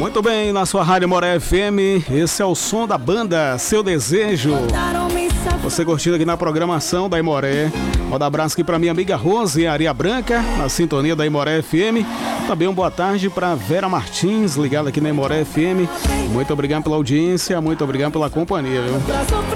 Muito bem, na sua Rádio Moré FM, esse é o som da banda Seu Desejo. Você curtindo aqui na programação da Imoré. Manda abraço aqui para minha amiga Rose e Areia Branca, na sintonia da Imoré FM. Também uma boa tarde para Vera Martins, ligada aqui na Imoré FM. Muito obrigado pela audiência, muito obrigado pela companhia, viu?